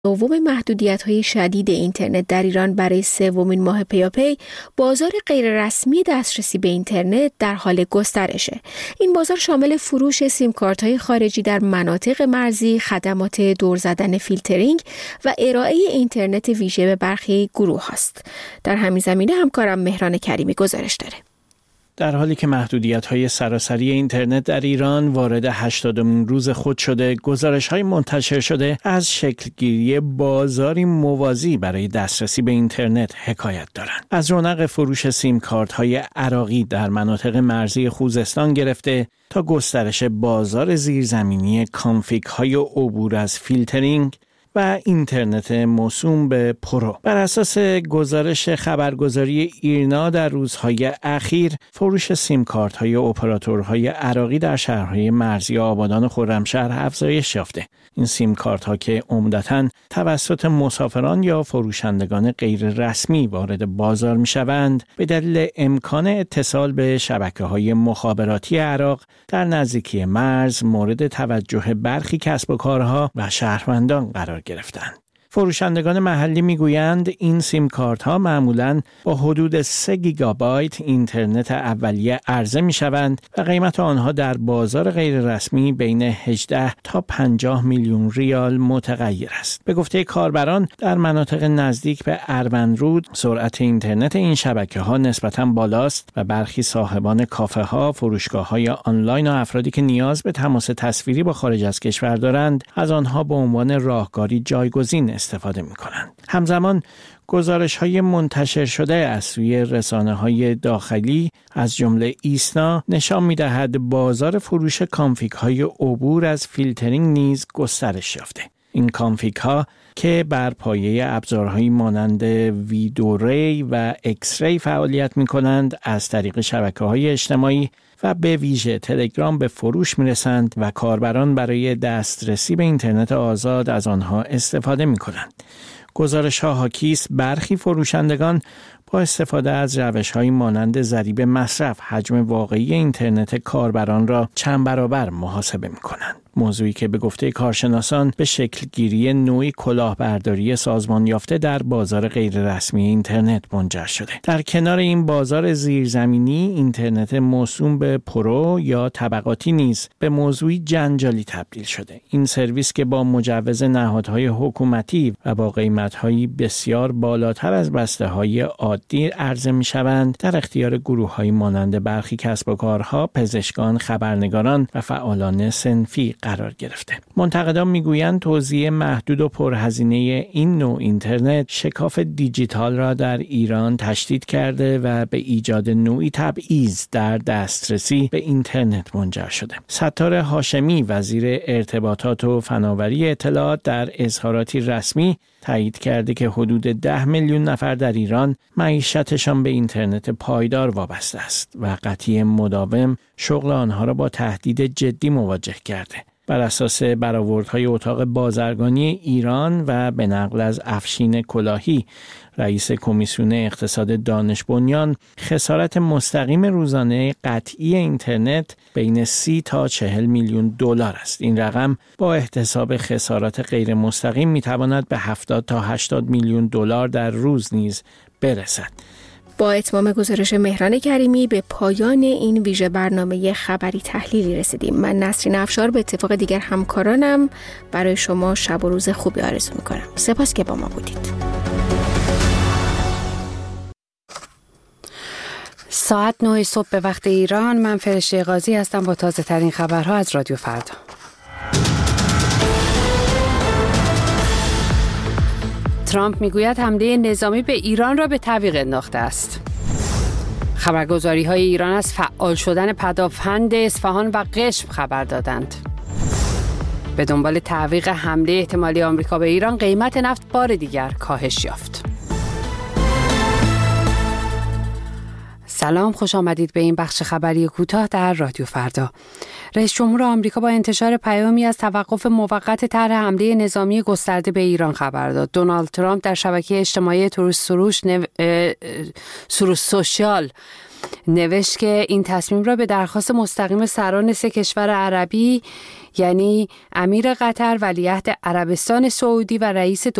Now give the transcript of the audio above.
دوم محدودیت‌های شدید اینترنت در ایران برای سومین ماه پیاپی، بازار غیررسمی دسترسی به اینترنت در حال گسترشه. این بازار شامل فروش سیم کارت‌های خارجی در مناطق مرزی، خدمات دور زدن فیلترینگ و ارائه اینترنت ویژه به برخی گروه است. در همین زمینه همکارم مهران کریمی گزارش داره. در حالی که محدودیت‌های سراسری اینترنت در ایران وارد 80مین روز خود شده، گزارش‌های منتشر شده از شکلگیری بازاری موازی برای دسترسی به اینترنت حکایت دارند. از رونق فروش سیم کارت‌های عراقی در مناطق مرزی خوزستان گرفته تا گسترش بازار زیرزمینی کانفیگ‌های عبور از فیلترینگ و اینترنت موسوم به پرو. بر اساس گزارش خبرگزاری ایرنا در روزهای اخیر، فروش سیم کارت‌های اپراتورهای عراقی در شهرهای مرزی آبادان و خرمشهر افزایش یافته. این سیم کارت‌ها که عمدتاً توسط مسافران یا فروشندگان غیر رسمی وارد بازار می‌شوند، به دلیل امکان اتصال به شبکه‌های مخابراتی عراق در نزدیکی مرز مورد توجه برخی کسب و کارها و شهروندان قرار گرفتند. فروشندگان محلی میگویند این سیم کارت ها معمولاً با حدود 3 گیگابایت اینترنت اولیه عرضه می شوند و قیمت آنها در بازار غیر رسمی بین 18 تا 50 میلیون ریال متغیر است. به گفته کاربران در مناطق نزدیک به اروندرود سرعت اینترنت این شبکه ها نسبتاً بالاست و برخی صاحبان کافه ها، فروشگاه های آنلاین و افرادی که نیاز به تماس تصویری با خارج از کشور دارند از آنها به عنوان راهکاری جایگزین استفاده می‌کنند. همزمان گزارش‌های منتشر شده از سوی رسانه‌های داخلی از جمله ایسنا نشان می‌دهد بازار فروش کانفیگ‌های عبور از فیلترینگ نیز گسترش یافته. این کانفیگ‌ها که بر پایه ابزارهایی مانند ویدوری و اکسری فعالیت می‌کنند از طریق شبکه‌های اجتماعی و به ویژه تلگرام به فروش می‌رسند و کاربران برای دسترسی به اینترنت آزاد از آنها استفاده می‌کنند. گزارش‌ها حاکی است برخی فروشندگان با استفاده از روش‌هایی مانند ضریب مصرف حجم واقعی اینترنت کاربران را چند برابر محاسبه می‌کنند. موضوعی که به گفته کارشناسان به شکلگیری نوعی کلاهبرداری سازمان یافته در بازار غیررسمی اینترنت منجر شده. در کنار این بازار زیرزمینی، اینترنت موسوم به پرو یا طبقاتی نیز به موضوعی جنجالی تبدیل شده. این سرویس که با مجوز نهادهای حکومتی و با قیمت‌هایی بسیار بالاتر از بسته‌های عادی عرضه می‌شوند، در اختیار گروه‌هایی مانند برخی کسب و کارها، پزشکان، خبرنگاران و فعالان صنفی قرار گرفته. منتقدان میگویند توزیع محدود و پرهزینه این نوع اینترنت شکاف دیجیتال را در ایران تشدید کرده و به ایجاد نوعی تبعیض در دسترسی به اینترنت منجر شده. ستار هاشمی وزیر ارتباطات و فناوری اطلاعات در اظهاراتی رسمی تایید کرده که حدود 10 میلیون نفر در ایران معیشتشان به اینترنت پایدار وابسته است و قطعی مداوم شغل آنها را با تهدید جدی مواجه کرده. بر اساس برآوردهای اتاق بازرگانی ایران و به نقل از افشین کلاهی، رئیس کمیسیون اقتصاد دانش بنیان، خسارت مستقیم روزانه قطعی اینترنت بین 30 تا 40 میلیون دلار است. این رقم با احتساب خسارات غیر مستقیم میتواند به 70 تا 80 میلیون دلار در روز نیز برسد. با اتمام گزارش مهران کریمی به پایان این ویژه برنامه خبری تحلیلی رسیدیم. من نسرین افشار به اتفاق دیگر همکارانم برای شما شب و روز خوبی آرزو میکنم. سپاس که با ما بودید. ساعت 9 صبح به وقت ایران. من فرشته قاضی هستم با تازه ترین خبرها از رادیو فردا. ترامپ میگوید حمله نظامی به ایران را به تعویق انداخته است. خبرگزاری‌های ایران از فعال شدن پدافند اصفهان و قشم خبر دادند. به دنبال تعویق حمله احتمالی آمریکا به ایران، قیمت نفت بار دیگر کاهش یافت. سلام، خوش آمدید به این بخش خبری کوتاه در رادیو فردا. رئیس جمهور آمریکا با انتشار پیامی از توقف موقت طرح حمله نظامی گسترده به ایران خبر داد. دونالد ترامپ در شبکه اجتماعی تروس سوشیال نوشت که این تصمیم را به درخواست مستقیم سران 3 کشور عربی یعنی امیر قطر، ولیعهد عربستان سعودی و رئیس